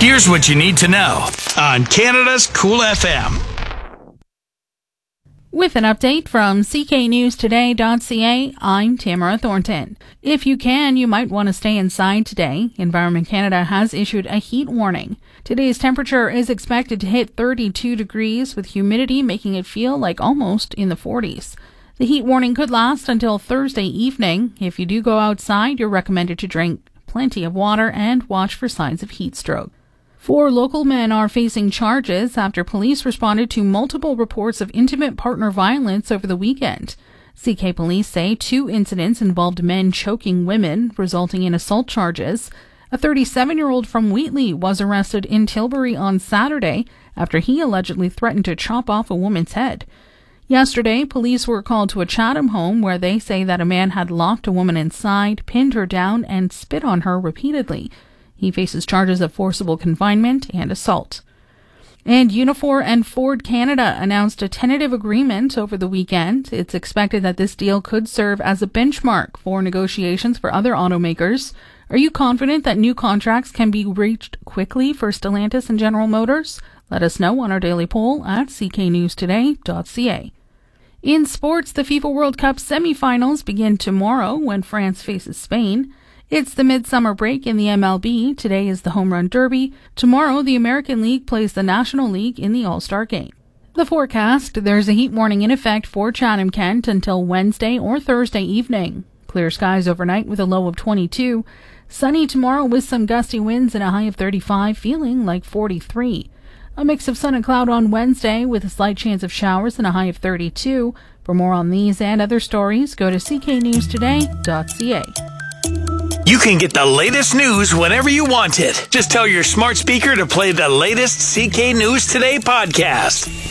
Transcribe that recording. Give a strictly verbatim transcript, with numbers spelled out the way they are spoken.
Here's what you need to know on Canada's Cool F M. With an update from C K News Today dot C A, I'm Tamara Thornton. If you can, you might want to stay inside today. Environment Canada has issued a heat warning. Today's temperature is expected to hit thirty-two degrees, with humidity making it feel like almost in the forties. The heat warning could last until Thursday evening. If you do go outside, you're recommended to drink plenty of water and watch for signs of heat stroke. Four local men are facing charges after police responded to multiple reports of intimate partner violence over the weekend. C K police say two incidents involved men choking women, resulting in assault charges. A thirty-seven-year-old from Wheatley was arrested in Tilbury on Saturday after he allegedly threatened to chop off a woman's head. Yesterday, police were called to a Chatham home where they say that a man had locked a woman inside, pinned her down, and spit on her repeatedly. He faces charges of forcible confinement and assault. And Unifor and Ford Canada announced a tentative agreement over the weekend. It's expected that this deal could serve as a benchmark for negotiations for other automakers. Are you confident that new contracts can be reached quickly for Stellantis and General Motors? Let us know on our daily poll at C K News Today dot C A. In sports, the FIFA World Cup semifinals begin tomorrow when France faces Spain. It's the midsummer break in the M L B. Today is the Home Run Derby. Tomorrow, the American League plays the National League in the All-Star Game. The forecast: there's a heat warning in effect for Chatham-Kent until Wednesday or Thursday evening. Clear skies overnight with a low of twenty-two. Sunny tomorrow with some gusty winds and a high of thirty-five, feeling like forty-three. A mix of sun and cloud on Wednesday with a slight chance of showers and a high of thirty-two. For more on these and other stories, go to C K News Today dot C A. You can get the latest news whenever you want it. Just tell your smart speaker to play the latest C K News Today podcast.